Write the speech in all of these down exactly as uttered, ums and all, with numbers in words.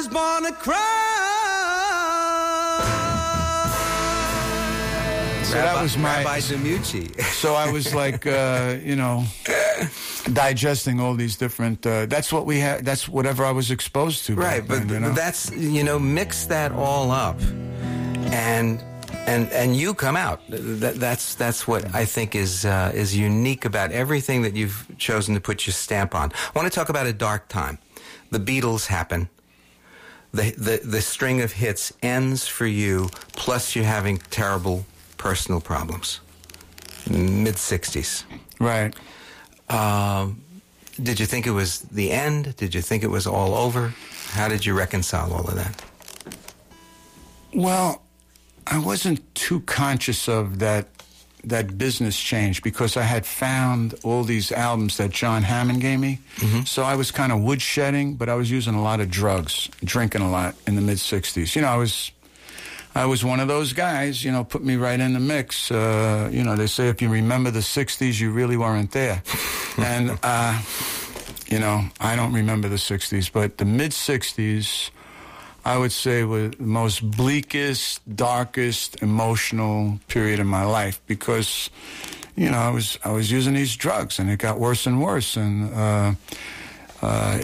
was born to cry. So Rabbi, that was my Rabbi Demucci. So I was like, uh, you know, digesting all these different. Uh, that's what we had. That's whatever I was exposed to. Right, but then, you know? that's you know, mix that all up, and and and you come out. That, that's that's what I think is uh, is unique about everything that you've chosen to put your stamp on. I want to talk about a dark time. The Beatles happen. The the the string of hits ends for you. Plus, you're having terrible personal problems. Mid sixties. Right. Um, did you think it was the end? Did you think it was all over? How did you reconcile all of that? Well, I wasn't too conscious of that that business change because I had found all these albums that John Hammond gave me. Mm-hmm. So I was kind of woodshedding, but I was using a lot of drugs, drinking a lot in the mid sixties. You know, I was I was one of those guys, you know, put me right in the mix. Uh, you know, they say if you remember the sixties, you really weren't there. And, uh, you know, I don't remember the sixties, but the mid sixties, I would say, was the most bleakest, darkest, emotional period of my life because, you know, I was I was using these drugs and it got worse and worse. And, uh, uh,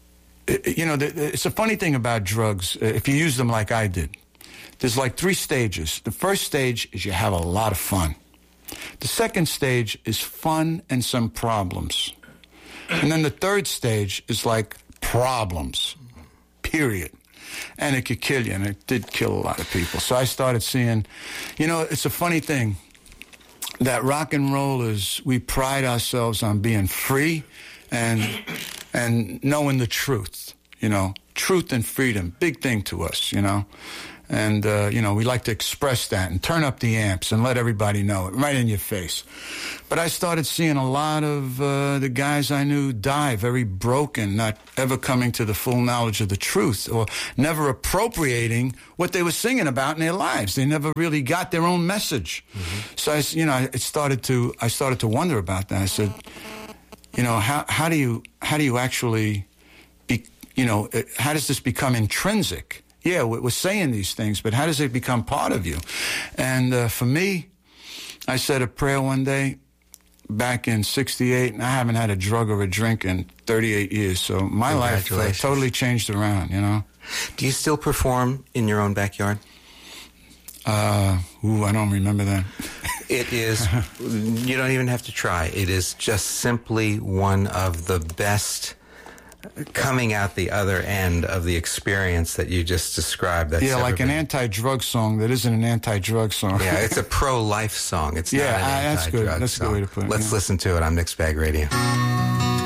it, you know, the, it's a funny thing about drugs, if you use them like I did. There's like three stages. The first stage is you have a lot of fun. The second stage is fun and some problems. And then the third stage is like problems, period. And it could kill you, and it did kill a lot of people. So I started seeing, you know, it's a funny thing that rock and rollers, we pride ourselves on being free and and knowing the truth, you know. Truth and freedom, big thing to us, you know. And, uh, you know, we like to express that and turn up the amps and let everybody know it right in your face. But I started seeing a lot of uh, the guys I knew die very broken, not ever coming to the full knowledge of the truth or never appropriating what they were singing about in their lives. They never really got their own message. Mm-hmm. So, I, you know, I started to I started to wonder about that. I said, you know, how how do you how do you actually be, you know, how does this become intrinsic? Yeah, we're saying these things, but how does it become part of you? And uh, for me, I said a prayer one day back in sixty-eight, and I haven't had a drug or a drink in thirty-eight years. So my life uh, totally changed around, you know. Do you still perform in your own backyard? Uh, ooh, I don't remember that. It is, you don't even have to try. It is just simply one of the best coming out the other end of the experience that you just described. That's yeah, like been... an anti-drug song that isn't an anti-drug song. Yeah, it's a pro-life song. It's yeah, not an uh, that's anti-drug good. That's song. a good way to put it. Let's yeah. listen to it on Mixed Bag Radio.